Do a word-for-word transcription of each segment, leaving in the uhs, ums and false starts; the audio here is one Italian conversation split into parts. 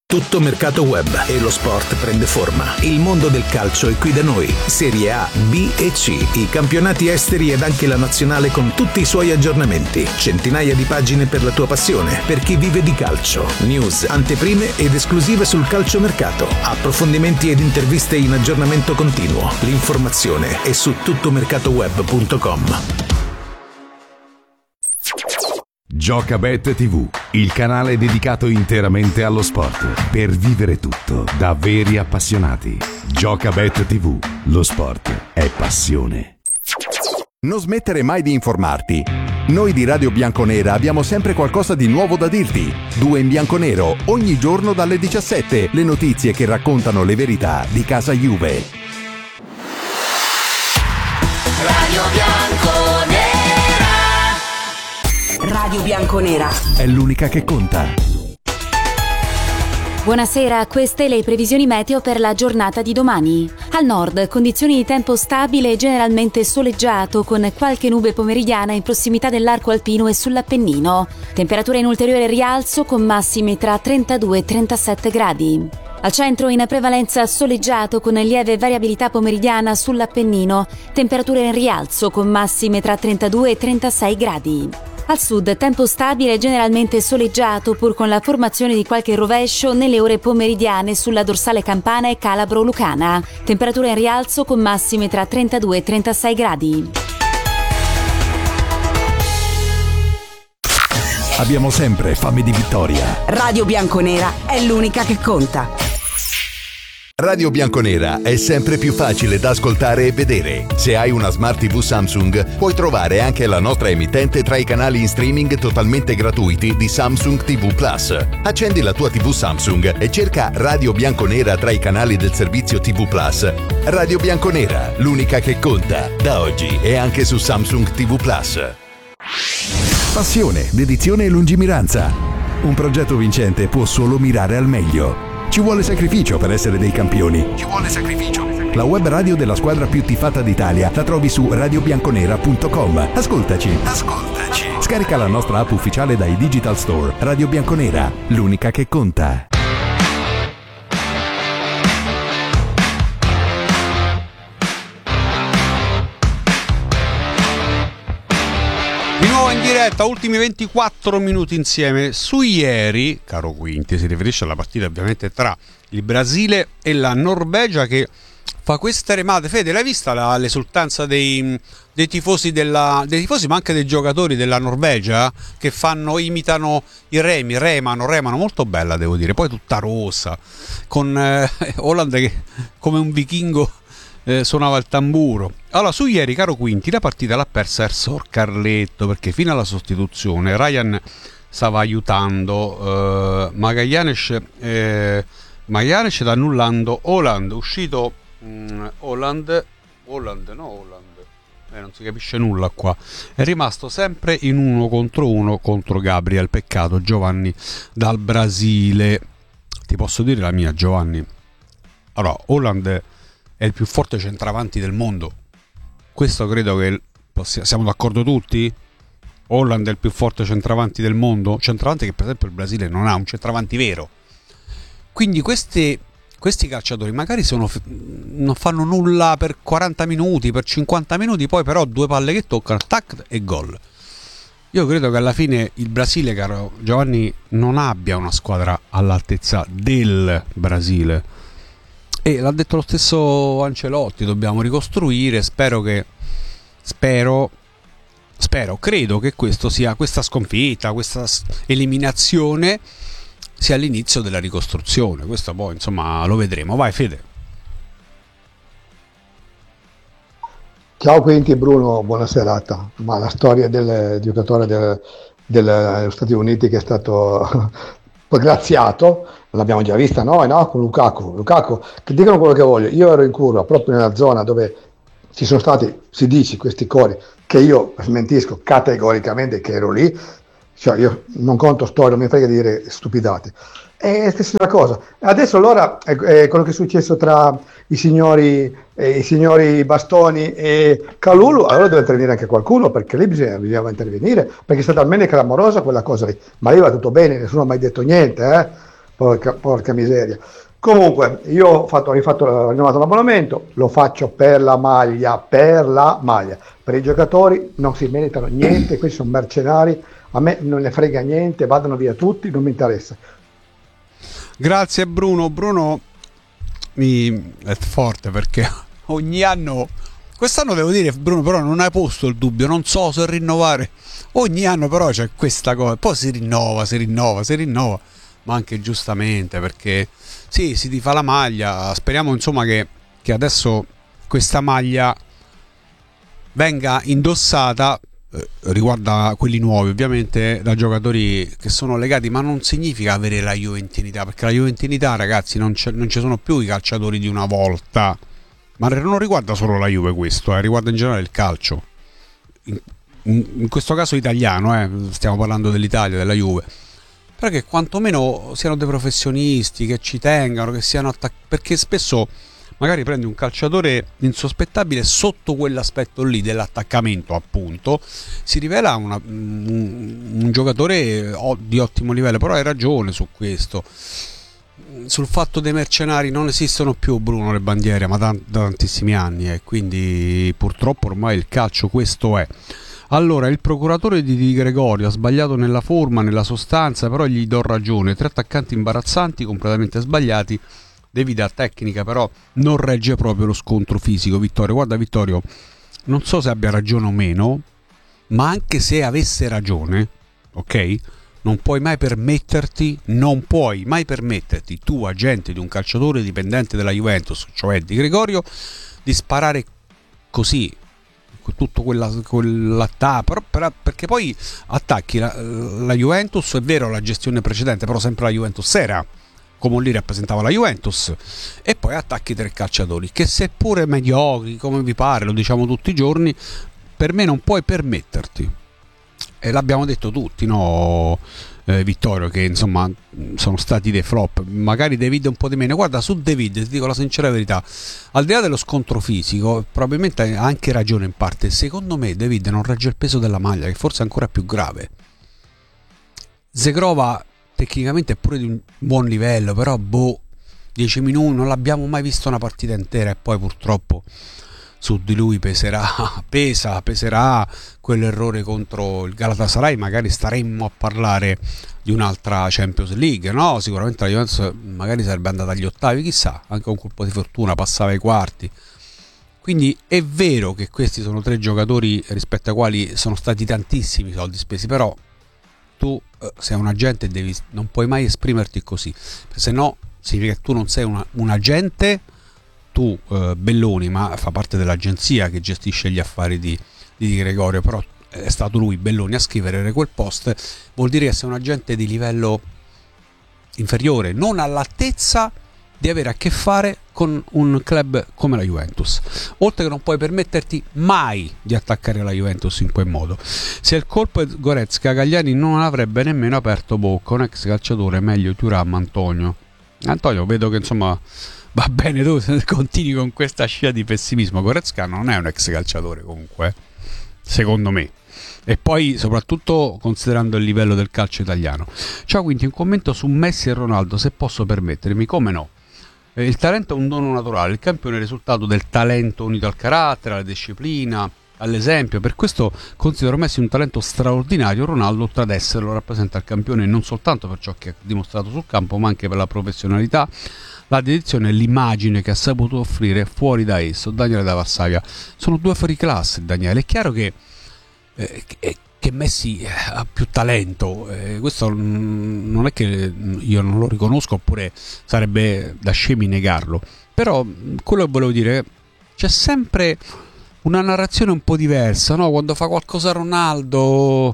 Tutto mercato web e lo sport prende forma. Il mondo del calcio è qui da noi. Serie A, B e C, i campionati esteri ed anche la nazionale con tutti i suoi aggiornamenti. Centinaia di pagine per la tua passione, per chi vive di calcio. News, anteprime ed esclusive sul calciomercato. Approfondimenti ed interviste in aggiornamento continuo. L'informazione è su tuttomercatoweb punto com. Giocabet tivù, il canale dedicato interamente allo sport, per vivere tutto da veri appassionati. Giocabet tivù, lo sport è passione. Non smettere mai di informarti. Noi di Radio Bianconera abbiamo sempre qualcosa di nuovo da dirti. Due in bianconero, ogni giorno dalle diciassette, le notizie che raccontano le verità di casa Juve. Radio Bianconera. Radio Bianconera è l'unica che conta. Buonasera, queste le previsioni meteo per la giornata di domani. Al nord, condizioni di tempo stabile e generalmente soleggiato, con qualche nube pomeridiana in prossimità dell'arco alpino e sull'Appennino. Temperatura in ulteriore rialzo con massimi tra trentadue e trentasette gradi. Al centro in prevalenza soleggiato con lieve variabilità pomeridiana sull'Appennino. Temperature in rialzo con massime tra trentadue e trentasei gradi. Al sud tempo stabile e generalmente soleggiato, pur con la formazione di qualche rovescio nelle ore pomeridiane sulla dorsale campana e calabro-lucana. Temperatura in rialzo con massime tra trentadue e trentasei gradi. Abbiamo sempre fame di vittoria. Radio Bianconera è l'unica che conta. Radio Bianconera è sempre più facile da ascoltare e vedere. Se hai una Smart tivù Samsung, puoi trovare anche la nostra emittente tra i canali in streaming totalmente gratuiti di Samsung tivù Plus. Accendi la tua tivù Samsung e cerca Radio Bianconera tra i canali del servizio tivù Plus. Radio Bianconera, l'unica che conta, da oggi e anche su Samsung tivù Plus. Passione, dedizione e lungimiranza. Un progetto vincente può solo mirare al meglio. Ci vuole sacrificio per essere dei campioni. Ci vuole sacrificio. La web radio della squadra più tifata d'Italia la trovi su radio bianconera punto com. Ascoltaci. Ascoltaci. Scarica la nostra app ufficiale dai Digital Store. Radio Bianconera, l'unica che conta. Di nuovo in diretta, ultimi ventiquattro minuti insieme. Su ieri, caro Quinti, si riferisce alla partita ovviamente tra il Brasile e la Norvegia, che fa queste remate. Fede, l'hai vista la, l'esultanza dei, dei tifosi della, dei tifosi ma anche dei giocatori della Norvegia, che fanno, imitano i remi, remano, remano, molto bella devo dire, poi tutta rossa, con eh, Holland che come un vichingo Eh, suonava il tamburo. Allora, su ieri, caro Quinti, la partita l'ha persa Ersor Carletto, perché fino alla sostituzione Ryan stava aiutando eh, Magallanes eh, Magallanes annullando Holland, uscito mh, Holland Holland no Holland eh, non si capisce nulla qua, è rimasto sempre in uno contro uno contro Gabriel. Peccato, Giovanni dal Brasile. Ti posso dire la mia, Giovanni? Allora, Holland è il più forte centravanti del mondo. Questo credo che possia, siamo d'accordo tutti? Holland è il più forte centravanti del mondo. Centravanti che per esempio il Brasile non ha, un centravanti vero. Quindi questi, questi calciatori magari sono, non fanno nulla per quaranta minuti, per cinquanta minuti, poi però due palle che toccano, tac e gol. Io credo che alla fine il Brasile, caro Giovanni, non abbia una squadra all'altezza del Brasile. E l'ha detto lo stesso Ancelotti, dobbiamo ricostruire. Spero che spero spero credo che questo sia, questa sconfitta, questa eliminazione sia l'inizio della ricostruzione. Questo poi insomma lo vedremo. Vai Fede. Ciao Quinti e Bruno, buona serata. Ma la storia del giocatore del, degli Stati Uniti che è stato graziato l'abbiamo già vista noi, no? Con Lukaku. Lukaku, che dicono quello che voglio, io ero in curva proprio nella zona dove ci sono stati, si dice, questi cori, che io smentisco categoricamente che ero lì, cioè io non conto storie, non mi frega di dire stupidate. È la stessa cosa. Adesso allora è, è quello che è successo tra i signori, eh, i signori Bastoni e Kalulu, allora deve intervenire anche qualcuno, perché lì bisogna, bisognava intervenire, perché è stata almeno clamorosa quella cosa lì, ma lì va tutto bene, nessuno ha mai detto niente, eh? porca, porca miseria. Comunque, io ho fatto, ho rifatto, ho rinnovato l'abbonamento, lo faccio per la maglia, per la maglia. Per i giocatori non si meritano niente, questi sono mercenari, a me non ne frega niente, vadano via tutti, non mi interessa. Grazie Bruno. Bruno mi è forte perché ogni anno, quest'anno devo dire Bruno, però non hai posto il dubbio, non so se rinnovare. Ogni anno però c'è questa cosa, poi si rinnova, si rinnova, si rinnova, ma anche giustamente, perché sì, si ti fa la maglia. Speriamo insomma che, che adesso questa maglia venga indossata, eh, riguarda quelli nuovi ovviamente, da giocatori che sono legati, ma non significa avere la juventinità, perché la juventinità, ragazzi, non, non ci sono più i calciatori di una volta, ma non riguarda solo la Juve questo, eh, riguarda in generale il calcio, in, in, in questo caso italiano, eh, stiamo parlando dell'Italia, della Juve, però che quantomeno siano dei professionisti, che ci tengano, che siano attac- perché spesso magari prendi un calciatore insospettabile, sotto quell'aspetto lì dell'attaccamento appunto si rivela una, un, un giocatore di ottimo livello. Però hai ragione su questo, sul fatto dei mercenari. Non esistono più, Bruno, le bandiere, ma da, da tantissimi anni, e eh, quindi purtroppo ormai il calcio questo è. Allora, il procuratore di Di Gregorio ha sbagliato nella forma, nella sostanza, però gli do ragione. Tre attaccanti imbarazzanti, completamente sbagliati. De Vida tecnica, però non regge proprio lo scontro fisico. Vittorio, guarda Vittorio, non so se abbia ragione o meno, ma anche se avesse ragione, ok? Non puoi mai permetterti, non puoi mai permetterti, tu agente di un calciatore dipendente della Juventus, cioè Di Gregorio, di sparare così tutto quella, quell'attacco, però, però, perché poi attacchi la, la Juventus, è vero la gestione precedente, però sempre la Juventus era, come lì rappresentava la Juventus, e poi attacchi tre calciatori che, seppure mediocri come vi pare, lo diciamo tutti i giorni, per me non puoi permetterti, e l'abbiamo detto tutti, no eh, Vittorio, che insomma sono stati dei flop. Magari David un po' di meno. Guarda, su David ti dico la sincera verità, al di là dello scontro fisico, probabilmente ha anche ragione in parte. Secondo me David non regge il peso della maglia, che forse è ancora più grave. Zegrova tecnicamente è pure di un buon livello, però boh, dieci minuti, non l'abbiamo mai visto una partita intera, e poi purtroppo su di lui peserà, pesa, peserà quell'errore contro il Galatasaray. Magari staremmo a parlare di un'altra Champions League, no? Sicuramente la Juventus magari sarebbe andata agli ottavi, chissà, anche con un colpo di fortuna passava ai quarti. Quindi è vero che questi sono tre giocatori rispetto ai quali sono stati tantissimi soldi spesi, però tu eh, sei un agente e devi, non puoi mai esprimerti così, se no significa che tu non sei una, un agente. Tu eh, Belloni, ma fa parte dell'agenzia che gestisce gli affari di, di Gregorio, però è stato lui, Belloni, a scrivere quel post. Vuol dire che sei un agente di livello inferiore, non all'altezza di avere a che fare con un club come la Juventus. Oltre che non puoi permetterti mai di attaccare la Juventus in quel modo. Se il colpo è Goretzka, Gagliani non avrebbe nemmeno aperto bocca. Un ex calciatore, meglio Thuram. Antonio Antonio vedo che insomma va bene, tu continui con questa scia di pessimismo. Goretzka non è un ex calciatore comunque, secondo me, e poi soprattutto considerando il livello del calcio italiano. Ciao, quindi un commento su Messi e Ronaldo, se posso permettermi. Come no? Eh, il talento è un dono naturale, il campione è il risultato del talento unito al carattere, alla disciplina, all'esempio. Per questo considero Messi un talento straordinario. Ronaldo, oltre ad esserlo, rappresenta il campione non soltanto per ciò che ha dimostrato sul campo, ma anche per la professionalità, la dedizione e l'immagine che ha saputo offrire fuori da esso. Daniele da Varsavia. Sono due fuori classe, Daniele. È chiaro che, eh, che Messi ha più talento, eh, questo non è che io non lo riconosco, oppure sarebbe da scemi negarlo, però quello che volevo dire, c'è sempre una narrazione un po' diversa, no? Quando fa qualcosa Ronaldo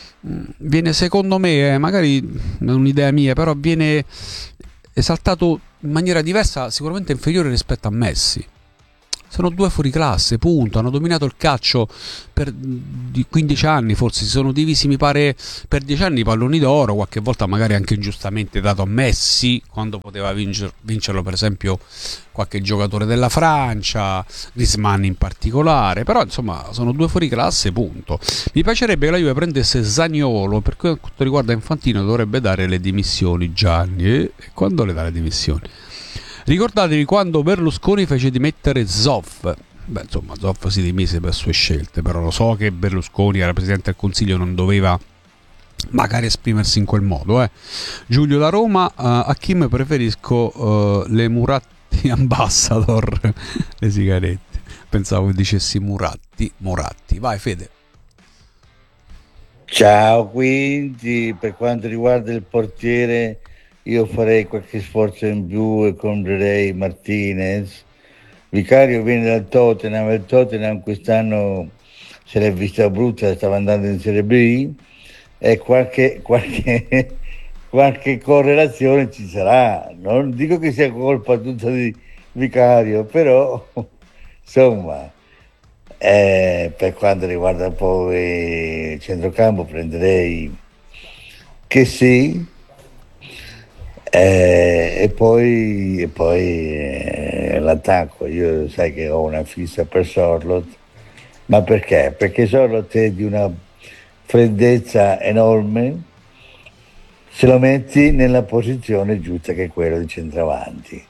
viene, secondo me, eh, magari è un'idea mia, però viene esaltato in maniera diversa, sicuramente inferiore rispetto a Messi. sono due fuoriclasse, punto. Hanno dominato il calcio per quindici anni, forse si sono divisi, mi pare, per dieci anni i palloni d'oro, qualche volta magari anche ingiustamente dato a Messi, quando poteva vincer- vincerlo per esempio qualche giocatore della Francia, Griezmann in particolare, però insomma sono due fuoriclasse, punto. Mi piacerebbe che la Juve prendesse Zaniolo, per quanto riguarda Infantino dovrebbe dare le dimissioni, Gianni, e quando le dà le dimissioni? Ricordatevi quando Berlusconi fece dimettere Zoff. Beh, insomma, Zoff si dimise per sue scelte, però lo so che Berlusconi era presidente del Consiglio, non doveva magari esprimersi in quel modo. Eh. Giulio da Roma, uh, a Kim preferisco uh, le Muratti Ambassador, le sigarette. Pensavo che dicessi Muratti, Moratti. Vai Fede. Ciao, quindi per quanto riguarda il portiere io farei qualche sforzo in più e comprerei Martinez. Vicario viene dal Tottenham, il Tottenham quest'anno se l'è vista brutta, stava andando in Serie B e qualche, qualche, qualche correlazione ci sarà. Non dico che sia colpa tutta di Vicario, però insomma eh, per quanto riguarda poi il centrocampo prenderei che sì. Eh, e poi, e poi eh, l'attacco, io sai che ho una fissa per Sorloth, ma perché? Perché Sorloth è di una freddezza enorme se lo metti nella posizione giusta che è quella di centravanti,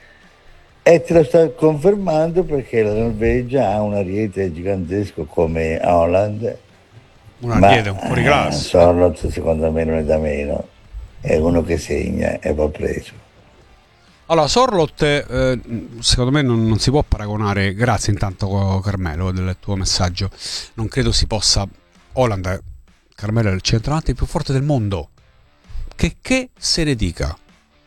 e te lo sta confermando perché la Norvegia ha un ariete gigantesco come Holland, un ariete, un fuoriclasse. eh, Sorloth secondo me non è da meno, è uno che segna e va preso. Allora, Sorloth eh, secondo me non, non si può paragonare, grazie intanto Carmelo del tuo messaggio, non credo si possa. Holland, Carmelo è il centravanti più forte del mondo, che, che se ne dica,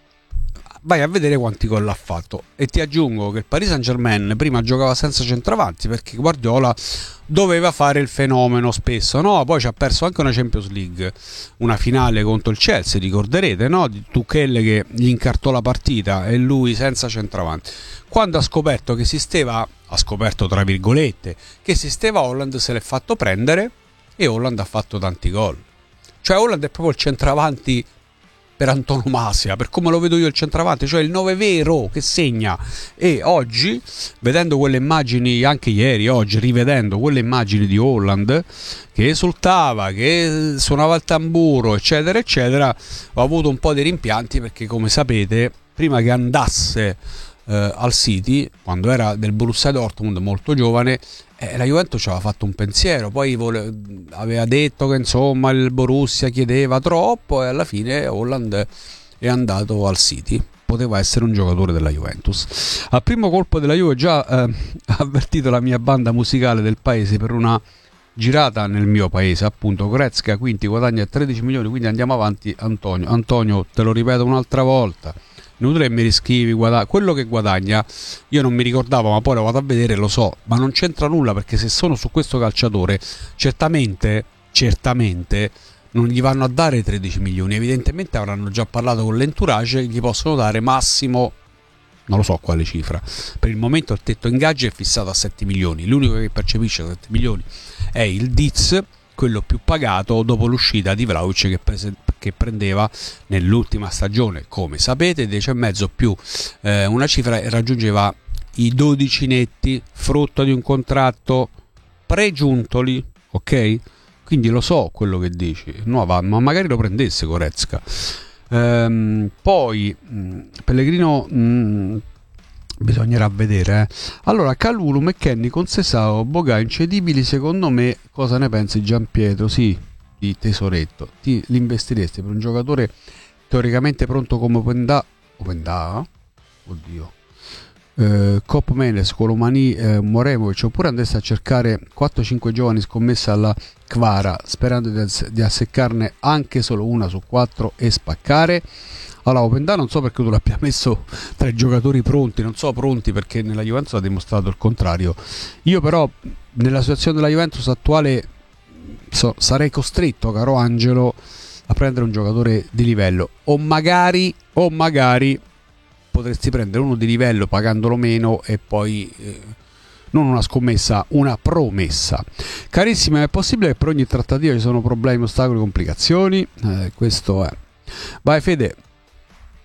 vai a vedere quanti gol ha fatto. E ti aggiungo che il Paris Saint-Germain prima giocava senza centravanti perché Guardiola doveva fare il fenomeno spesso, no? Poi ci ha perso anche una Champions League, una finale contro il Chelsea, ricorderete, no? Di Tuchel che gli incartò la partita e lui senza centravanti. Quando ha scoperto che esisteva, ha scoperto tra virgolette, che esisteva Holland, se l'è fatto prendere e Holland ha fatto tanti gol. Cioè Holland è proprio il centravanti per antonomasia, per come lo vedo io il centravanti, cioè il nove vero che segna. E oggi, vedendo quelle immagini, anche ieri, oggi, rivedendo quelle immagini di Holland che esultava, che suonava il tamburo, eccetera, eccetera, ho avuto un po' di rimpianti perché, come sapete, prima che andasse eh, al City, quando era del Borussia Dortmund, molto giovane, Eh, la Juventus ci aveva fatto un pensiero, poi vole... aveva detto che insomma il Borussia chiedeva troppo e alla fine Holland è andato al City. Poteva essere un giocatore della Juventus. Al primo colpo della Juve già eh, ha avvertito la mia banda musicale del paese per una girata nel mio paese, appunto. Goretzka quindi guadagna tredici milioni, quindi andiamo avanti. Antonio, Antonio te lo ripeto un'altra volta, inutile che mi riscrivi, guada- quello che guadagna io non mi ricordavo, ma poi lo vado a vedere, lo so, ma non c'entra nulla, perché se sono su questo calciatore certamente certamente non gli vanno a dare tredici milioni, evidentemente avranno già parlato con l'entourage, gli possono dare massimo non lo so quale cifra. Per il momento il tetto ingaggi è fissato a sette milioni, l'unico che percepisce sette milioni è il Diz, quello più pagato dopo l'uscita di Vlahovic che, prese, che prendeva nell'ultima stagione, come sapete, dieci e mezzo più eh, una cifra e raggiungeva i dodici netti, frutto di un contratto pre-Giuntoli, ok? Quindi lo so quello che dici, no, va, ma magari lo prendesse Goretzka. Ehm, poi mh, Pellegrino mh, bisognerà vedere eh. Allora Calulu, McKennie, Consesao, Boga incedibili, secondo me. Cosa ne pensi Gianpietro? Sì, di tesoretto, ti l'investiresti per un giocatore teoricamente pronto come Openda Openda oddio eh, Cop Menes, Colomani, eh, Moremovic, oppure andresti a cercare quattro cinque giovani scommesse alla Kvara sperando di, ass- di asseccarne anche solo una su quattro e spaccare? Allora, Openda non so perché tu l'abbia messo tra i giocatori pronti, non so pronti perché nella Juventus ha dimostrato il contrario. Io però nella situazione della Juventus attuale so, sarei costretto, caro Angelo, a prendere un giocatore di livello, o magari o magari potresti prendere uno di livello pagandolo meno e poi eh, non una scommessa, una promessa. Carissima, è possibile che per ogni trattativa ci sono problemi, ostacoli, complicazioni? Eh, questo è. Vai Fede.